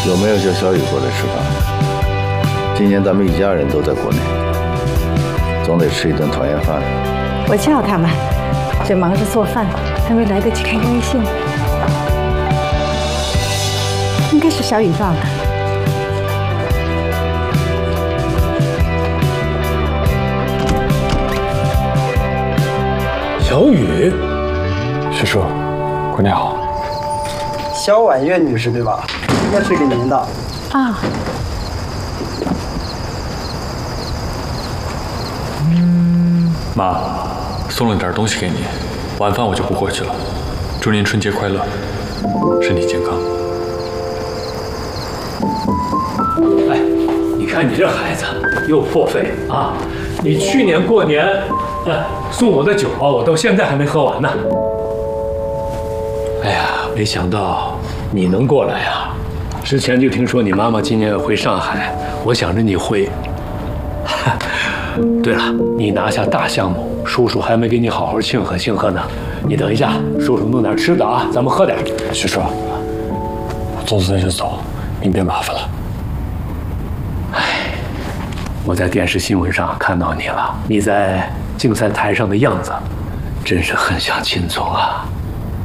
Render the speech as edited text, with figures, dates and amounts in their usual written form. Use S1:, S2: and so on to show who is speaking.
S1: 有没有叫小雨过来吃饭？今年咱们一家人都在国内，总得吃一顿团圆饭。
S2: 我叫他们，正忙着做饭，还没来得及看微信。应该是小雨到了。
S3: 小雨，师叔，过年好。
S4: 肖婉月女士对吧？应该是给您的。
S2: 啊。
S3: 妈，送了点东西给你，晚饭我就不过去了。祝您春节快乐，身体健康。
S5: 哎，你看你这孩子又破费啊！你去年过年，送我的酒啊，我到现在还没喝完呢。哎呀，没想到你能过来呀！之前就听说你妈妈今年要回上海，我想着你会。对了，你拿下大项目，叔叔还没给你好好庆贺庆贺呢。你等一下，叔叔弄点吃的啊，咱们喝点。
S3: 师叔，我从此就走，您别麻烦了。
S5: 我在电视新闻上看到你了，你在竞赛台上的样子，真是很像秦总啊。